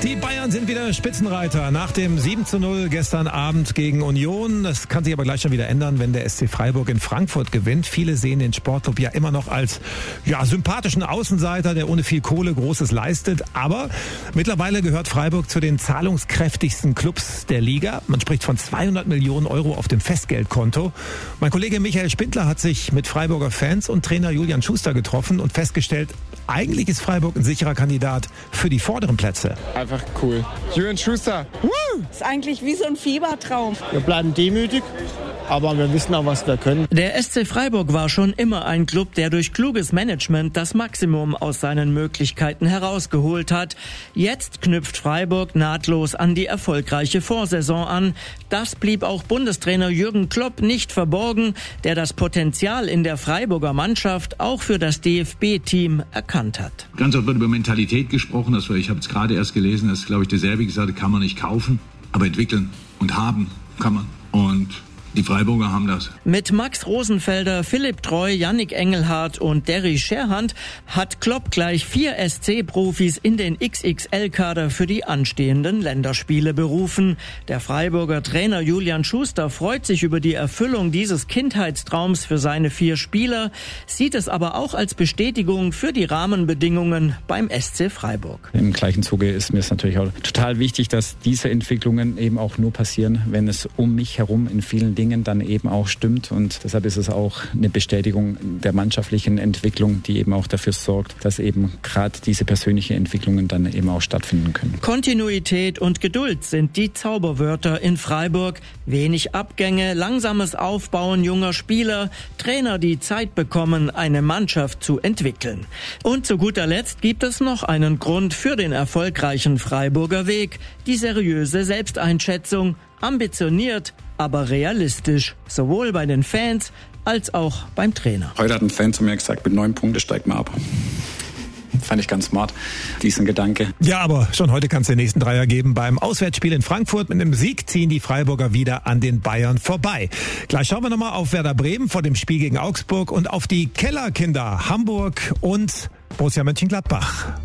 Die Bayern sind wieder Spitzenreiter nach dem 7:0 gestern Abend gegen Union. Das kann sich aber gleich schon wieder ändern, wenn der SC Freiburg in Frankfurt gewinnt. Viele sehen den Sportclub ja immer noch als sympathischen Außenseiter, der ohne viel Kohle Großes leistet. Aber mittlerweile gehört Freiburg zu den zahlungskräftigsten Clubs der Liga. Man spricht von 200 Millionen Euro auf dem Festgeldkonto. Mein Kollege Michael Spindler hat sich mit Freiburger Fans und Trainer Julian Schuster getroffen und festgestellt, eigentlich ist Freiburg ein sicherer Kandidat für die vorderen Plätze. Einfach cool. Julian Schuster. Ist eigentlich wie so ein Fiebertraum. Wir bleiben demütig, aber wir wissen auch, was wir können. Der SC Freiburg war schon immer ein Club, der durch kluges Management das Maximum aus seinen Möglichkeiten herausgeholt hat. Jetzt knüpft Freiburg nahtlos an die erfolgreiche Vorsaison an. Das blieb auch Bundestrainer Jürgen Klopp nicht verborgen, der das Potenzial in der Freiburger Mannschaft auch für das DFB-Team erkannt hat. Ganz oft wird über Mentalität gesprochen. Ich habe es gerade erst gelesen, dass, glaube ich, der Serbi gesagt hat, kann man nicht kaufen, aber entwickeln und haben kann man. Und die Freiburger haben das. Mit Max Rosenfelder, Philipp Treu, Yannick Engelhardt und Derry Scherhand hat Klopp gleich 4 SC-Profis in den XXL-Kader für die anstehenden Länderspiele berufen. Der Freiburger Trainer Julian Schuster freut sich über die Erfüllung dieses Kindheitstraums für seine 4 Spieler, sieht es aber auch als Bestätigung für die Rahmenbedingungen beim SC Freiburg. Im gleichen Zuge ist mir es natürlich auch total wichtig, dass diese Entwicklungen eben auch nur passieren, wenn es um mich herum in vielen Dingen dann eben auch stimmt, und deshalb ist es auch eine Bestätigung der mannschaftlichen Entwicklung, die eben auch dafür sorgt, dass eben gerade diese persönlichen Entwicklungen dann eben auch stattfinden können. Kontinuität und Geduld sind die Zauberwörter in Freiburg. Wenig Abgänge, langsames Aufbauen junger Spieler, Trainer, die Zeit bekommen, eine Mannschaft zu entwickeln. Und zu guter Letzt gibt es noch einen Grund für den erfolgreichen Freiburger Weg: die seriöse Selbsteinschätzung, ambitioniert, aber realistisch, sowohl bei den Fans als auch beim Trainer. Heute hat ein Fan zu mir gesagt, mit 9 Punkten steigt man ab. Fand ich ganz smart, diesen Gedanke. Ja, aber schon heute kann es den nächsten Dreier geben. Beim Auswärtsspiel in Frankfurt mit einem Sieg ziehen die Freiburger wieder an den Bayern vorbei. Gleich schauen wir nochmal auf Werder Bremen vor dem Spiel gegen Augsburg und auf die Kellerkinder Hamburg und Borussia Mönchengladbach.